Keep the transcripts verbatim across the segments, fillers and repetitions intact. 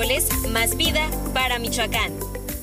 nacionales, más vida para Michoacán.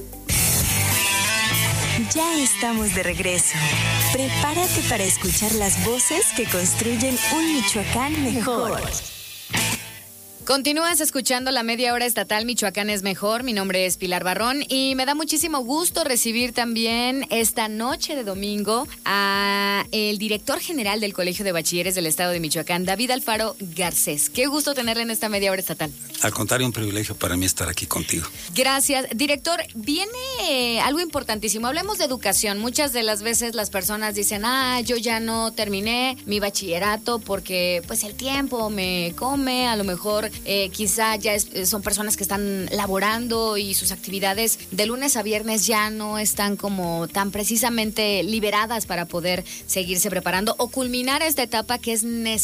Ya estamos de regreso. Prepárate para escuchar las voces que construyen un Michoacán mejor. Continúas escuchando la media hora estatal Michoacán es mejor. Mi nombre es Pilar Barrón y me da muchísimo gusto recibir también esta noche de domingo a el director general del Colegio de Bachilleres del Estado de Michoacán, David Alfaro Garcés. Qué gusto tenerle en esta media hora estatal. Al contrario, un privilegio para mí estar aquí contigo. Gracias. Director, viene eh, algo importantísimo. Hablemos de educación. Muchas de las veces las personas dicen, ah, yo ya no terminé mi bachillerato porque pues el tiempo me come, a lo mejor Eh, quizá ya es, son personas que están laborando y sus actividades de lunes a viernes ya no están como tan precisamente liberadas para poder seguirse preparando o culminar esta etapa que es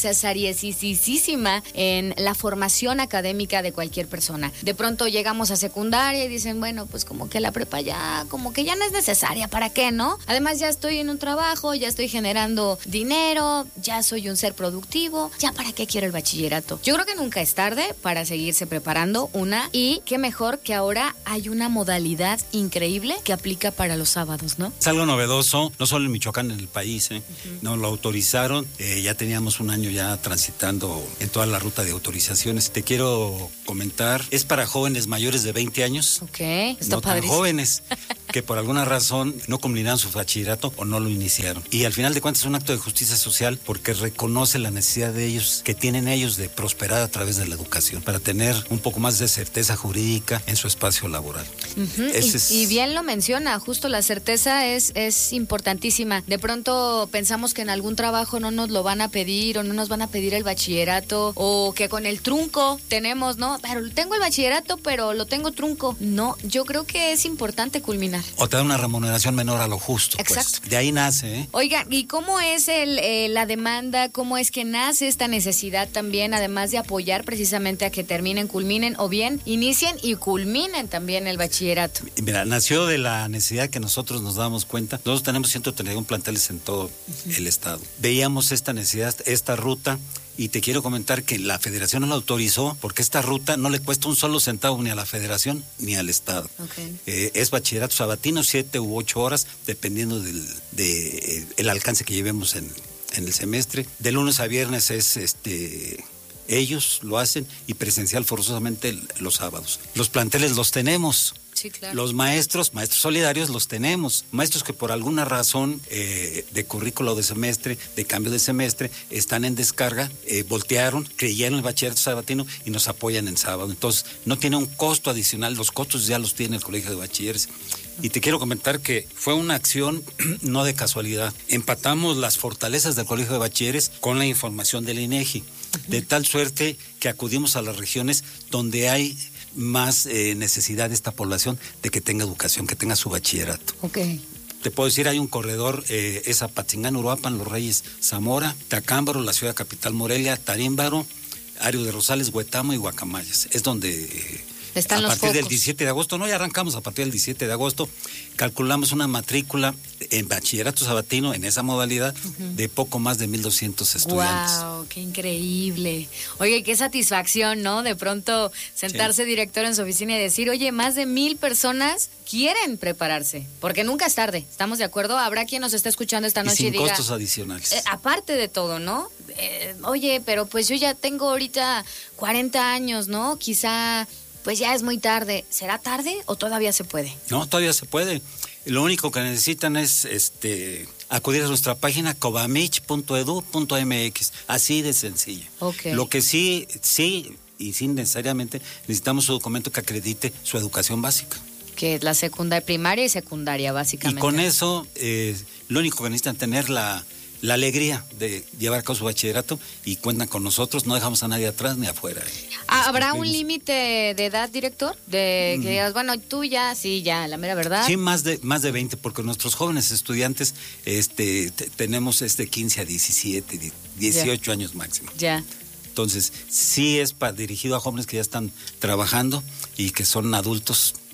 necesariísima en la formación académica de cualquier persona. De pronto llegamos a secundaria y dicen, bueno, pues como que la prepa ya, como que ya no es necesaria, ¿para qué, no? Además ya estoy en un trabajo, ya estoy generando dinero, ya soy un ser productivo, ya para qué quiero el bachillerato. Yo creo que nunca es tarde para seguirse preparando, una, y qué mejor que ahora hay una modalidad increíble que aplica para los sábados, ¿no? Es algo novedoso, no solo en Michoacán, en el país, ¿eh? Uh-huh. Nos lo autorizaron, eh, ya teníamos un año ya transitando en toda la ruta de autorizaciones. Te quiero comentar, es para jóvenes mayores de veinte años. Ok, está no padrísimo. Tan jóvenes, que por alguna razón no cumplirán su bachillerato o no lo iniciaron. Y al final de cuentas es un acto de justicia social porque reconoce la necesidad de ellos, que tienen ellos de prosperar a través de la educación, para tener un poco más de certeza jurídica en su espacio laboral. Uh-huh. y, es... y bien lo menciona, justo la certeza es, es importantísima. De pronto pensamos que en algún trabajo no nos lo van a pedir o no nos van a pedir el bachillerato o que con el trunco tenemos, ¿no? Pero tengo el bachillerato, pero lo tengo trunco. No, yo creo que es importante culminar. O te da una remuneración menor a lo justo. Exacto. Pues. De ahí nace, ¿eh? Oiga, ¿y cómo es el, eh, la demanda? ¿Cómo es que nace esta necesidad también, además de apoyar precisamente a que terminen, culminen o bien inicien y culminen también el bachillerato? Mira, nació de la necesidad que nosotros nos damos cuenta. Nosotros tenemos ciento treinta y uno planteles en todo uh-huh. el estado. Veíamos esta necesidad, esta ruta, y te quiero comentar que la federación no la autorizó porque esta ruta no le cuesta un solo centavo ni a la federación ni al estado. Okay. Eh, es bachillerato sabatino, siete u ocho horas, dependiendo del de, eh, el alcance que llevemos en, en el semestre. De lunes a viernes es este... ellos lo hacen y presencial forzosamente los sábados. Los planteles los tenemos. Sí, claro. Los maestros, maestros solidarios los tenemos. Maestros que por alguna razón eh, de currículo de semestre, de cambio de semestre, están en descarga, eh, voltearon, creyeron el bachillerato sabatino y nos apoyan en sábado. Entonces, no tiene un costo adicional, los costos ya los tiene el Colegio de Bachilleres. Y te quiero comentar que fue una acción no de casualidad. Empatamos las fortalezas del Colegio de Bachilleres con la información del INEGI, uh-huh. de tal suerte que acudimos a las regiones donde hay más eh, necesidad de esta población de que tenga educación, que tenga su bachillerato. Okay. Te puedo decir, hay un corredor, eh, es Apatzingán, Uruapan, Los Reyes, Zamora, Tacámbaro, la ciudad capital Morelia, Tarímbaro, Ario de Rosales, Huetamo y Guacamayas. Es donde... Eh, Están a los partir focos. del diecisiete de agosto, no, ya arrancamos a partir del diecisiete de agosto, calculamos una matrícula en bachillerato sabatino en esa modalidad uh-huh. de poco más de mil doscientos estudiantes. ¡Wow! ¡Qué increíble! Oye, qué satisfacción, ¿no? De pronto sentarse sí. director en su oficina y decir, oye, más de mil personas quieren prepararse, porque nunca es tarde, ¿estamos de acuerdo? Habrá quien nos está escuchando esta noche y, sin diga... costos adicionales. Eh, aparte de todo, ¿no? Eh, oye, pero pues yo ya tengo ahorita cuarenta años, ¿no? Quizá... pues ya es muy tarde. ¿Será tarde o todavía se puede? No, todavía se puede. Lo único que necesitan es este acudir a nuestra página cobamich punto edu punto m x. Así de sencillo. Okay. Lo que sí, sí y sin necesariamente necesitamos un documento que acredite su educación básica. Que es la secundaria, primaria y secundaria, básicamente. Y con eso, eh, lo único que necesitan tener la... la alegría de llevar a cabo su bachillerato y cuentan con nosotros, no dejamos a nadie atrás ni afuera. Ah, ¿habrá un límite de edad, director? De que digas, bueno, tú ya, sí, ya, la mera verdad. Sí, más de más de veinte, porque nuestros jóvenes estudiantes este t- tenemos este quince a diecisiete, dieciocho ya. años máximo. Ya. Entonces, sí es para, dirigido a jóvenes que ya están trabajando y que son adultos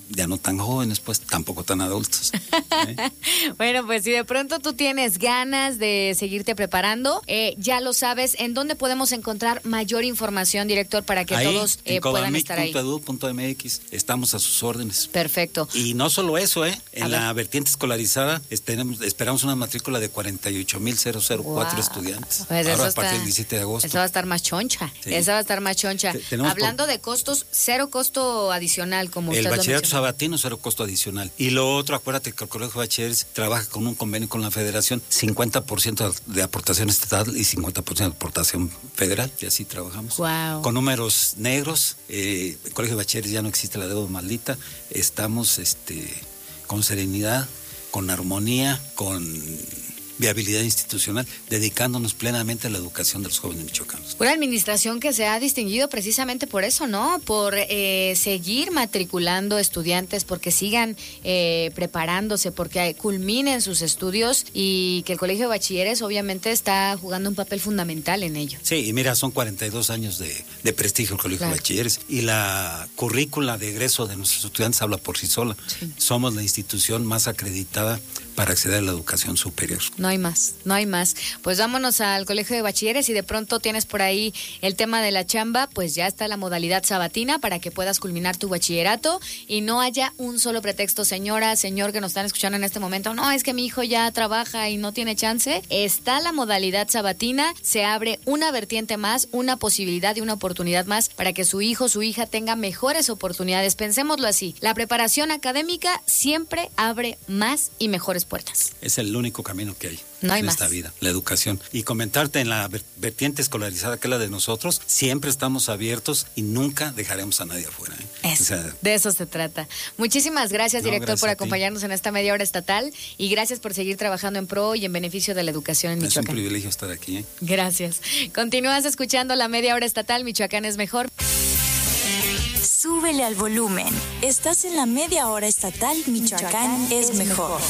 ya no tan jóvenes, pues tampoco tan adultos. ¿eh? Bueno, pues si de pronto tú tienes ganas de seguirte preparando, eh, ya lo sabes, ¿en dónde podemos encontrar mayor información, director, para que ahí, todos eh, puedan estar ahí? en codamic punto edu punto m x, estamos a sus órdenes. Perfecto. Y no solo eso, ¿eh? En a la ver. vertiente escolarizada esperamos, esperamos una matrícula de cuarenta y ocho mil cuatro Wow. estudiantes. Pues Ahora eso a partir está, del diecisiete de agosto. Esa va a estar más choncha. Sí. Esa va a estar más choncha. Te- tenemos Hablando por- de costos, cero costo adicional, como El usted lo bachillerato mencionó. sabatino, cero costo adicional. Y lo otro, acuérdate que el Colegio de Bachilleres trabaja con un convenio con la Federación, cincuenta por ciento de aportación estatal y cincuenta por ciento de aportación federal, y así trabajamos. Wow. Con números negros, eh, el Colegio de Bachilleres ya no existe la deuda maldita, estamos este, con serenidad, con armonía, con viabilidad institucional, dedicándonos plenamente a la educación de los jóvenes michoacanos. Una administración que se ha distinguido precisamente por eso, ¿no? Por eh, seguir matriculando estudiantes, porque sigan eh, preparándose, porque culminen sus estudios y que el Colegio de Bachilleres obviamente está jugando un papel fundamental en ello. Sí, y mira, son cuarenta y dos años de, de prestigio el Colegio Claro. de Bachilleres y la currícula de egreso de nuestros estudiantes habla por sí sola. Sí. Somos la institución más acreditada para acceder a la educación superior. No hay más, no hay más. Pues vámonos al Colegio de Bachilleres y de pronto tienes por ahí el tema de la chamba, pues ya está la modalidad sabatina para que puedas culminar tu bachillerato y no haya un solo pretexto, señora, señor que nos están escuchando en este momento. No, es que mi hijo ya trabaja y no tiene chance. Está la modalidad sabatina, se abre una vertiente más, una posibilidad y una oportunidad más para que su hijo, su hija tenga mejores oportunidades. Pensémoslo así, la preparación académica siempre abre más y mejores puertas. Es el único camino que hay No hay en más. esta vida, la educación. Y comentarte en la ver- vertiente escolarizada, que es la de nosotros, siempre estamos abiertos y nunca dejaremos a nadie afuera. ¿eh? Eso, O sea, de eso se trata. Muchísimas gracias, No, director, gracias por a ti. acompañarnos en esta media hora estatal y gracias por seguir trabajando en pro y en beneficio de la educación en es un Michoacán. privilegio estar aquí. ¿eh? Gracias. Continúas escuchando la media hora estatal, Michoacán es mejor. Súbele al volumen. Estás en la media hora estatal Michoacán, es mejor.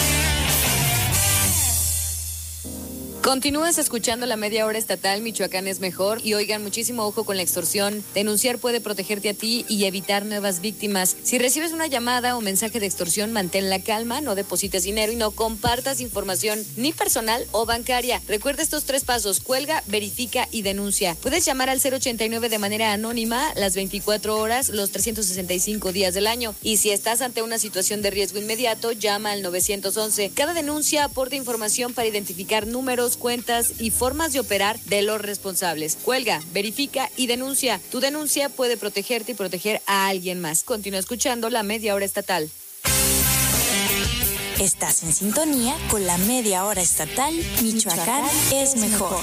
Continúas escuchando la media hora estatal, Michoacán es mejor. Y oigan, muchísimo ojo con la extorsión. Denunciar puede protegerte a ti y evitar nuevas víctimas. Si recibes una llamada o mensaje de extorsión, mantén la calma, no deposites dinero y no compartas información ni personal o bancaria. Recuerda estos tres pasos: cuelga, verifica y denuncia. Puedes llamar al cero ochenta y nueve de manera anónima las veinticuatro horas, los trescientos sesenta y cinco días del año. Y si estás ante una situación de riesgo inmediato, llama al nueve once. Cada denuncia aporta información para identificar números, cuentas y formas de operar de los responsables. Cuelga, verifica y denuncia. Tu denuncia puede protegerte y proteger a alguien más. Continúa escuchando la media hora estatal. Estás en sintonía con la media hora estatal Michoacán, es mejor.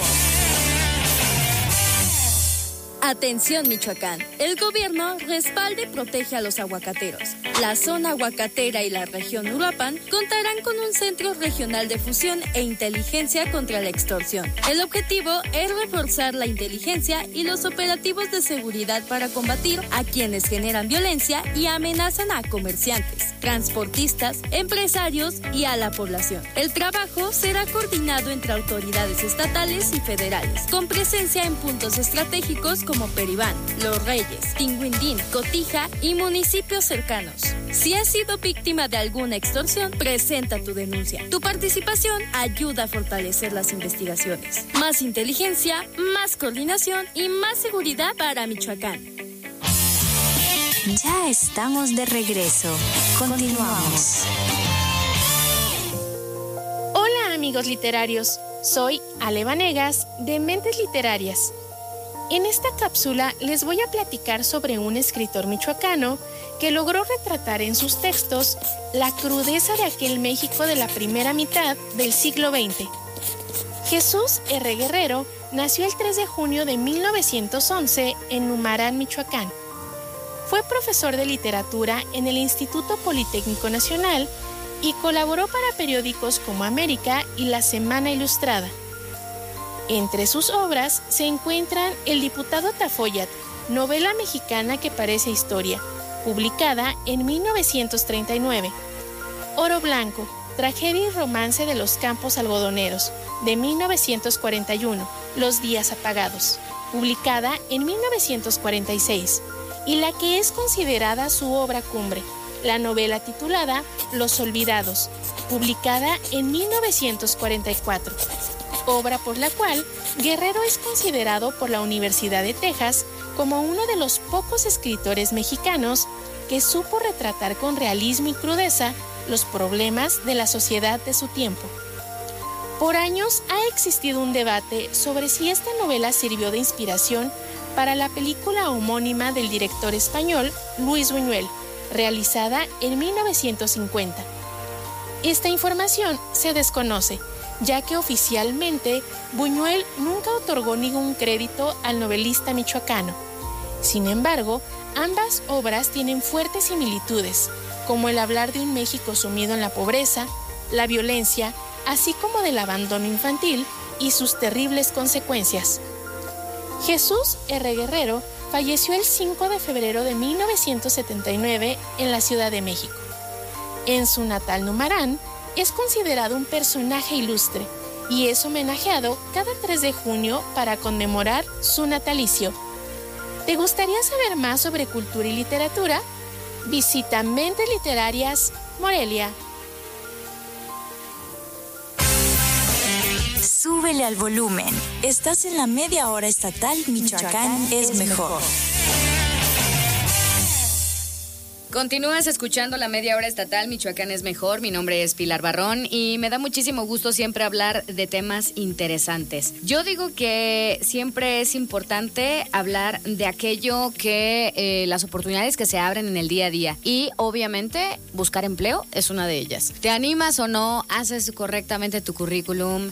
Atención Michoacán, el gobierno respalda y protege a los aguacateros. La zona aguacatera y la región Uruapan contarán con un centro regional de fusión e inteligencia contra la extorsión. El objetivo es reforzar la inteligencia y los operativos de seguridad para combatir a quienes generan violencia y amenazan a comerciantes, transportistas, empresarios y a la población. El trabajo será coordinado entre autoridades estatales y federales, con presencia en puntos estratégicos como como Peribán, Los Reyes, Tinguindín, Cotija y municipios cercanos. Si has sido víctima de alguna extorsión, presenta tu denuncia. Tu participación ayuda a fortalecer las investigaciones. Más inteligencia, más coordinación y más seguridad para Michoacán. Ya estamos de regreso. Continuamos. Hola amigos literarios, soy Ale Vanegas de Mentes Literarias. En esta cápsula les voy a platicar sobre un escritor michoacano que logró retratar en sus textos la crudeza de aquel México de la primera mitad del siglo veinte. Jesús R. Guerrero nació el tres de junio de mil novecientos once en Numarán, Michoacán. Fue profesor de literatura en el Instituto Politécnico Nacional y colaboró para periódicos como América y La Semana Ilustrada. Entre sus obras se encuentran El diputado Tafoyat, novela mexicana que parece historia, publicada en mil novecientos treinta y nueve. Oro Blanco, tragedia y romance de los campos algodoneros, de mil novecientos cuarenta y uno. Los días apagados, publicada en mil novecientos cuarenta y seis. Y la que es considerada su obra cumbre, la novela titulada Los Olvidados, publicada en mil novecientos cuarenta y cuatro, obra por la cual Guerrero es considerado por la Universidad de Texas como uno de los pocos escritores mexicanos que supo retratar con realismo y crudeza los problemas de la sociedad de su tiempo. Por años ha existido un debate sobre si esta novela sirvió de inspiración para la película homónima del director español Luis Buñuel, realizada en mil novecientos cincuenta. Esta información se desconoce, ya que oficialmente Buñuel nunca otorgó ningún crédito al novelista michoacano. Sin embargo, ambas obras tienen fuertes similitudes, como el hablar de un México sumido en la pobreza, la violencia, así como del abandono infantil y sus terribles consecuencias. Jesús R. Guerrero falleció el cinco de febrero de mil novecientos setenta y nueve en la Ciudad de México. En su natal Numarán, es considerado un personaje ilustre y es homenajeado cada tres de junio para conmemorar su natalicio. ¿Te gustaría saber más sobre cultura y literatura? Visita Mentes Literarias, Morelia. Súbele al volumen. Estás en la media hora estatal Michoacán, Michoacán es, es mejor. mejor. Continúas escuchando la media hora estatal Michoacán es mejor. Mi nombre es Pilar Barrón y me da muchísimo gusto siempre hablar de temas interesantes. Yo digo que siempre es importante hablar de aquello que eh, las oportunidades que se abren en el día a día y obviamente buscar empleo es una de ellas. ¿Te animas o no? ¿Haces correctamente tu currículum?